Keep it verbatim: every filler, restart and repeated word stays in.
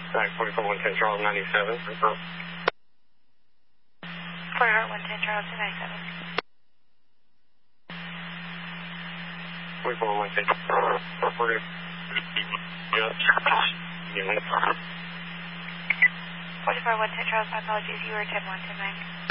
Back forty-four one ten Charles ninety-seven. forty-four one ten Charles ninety-seven. forty-four one ten Charles. forty-four one ten Charles, my apologies, you were ten one ten nine.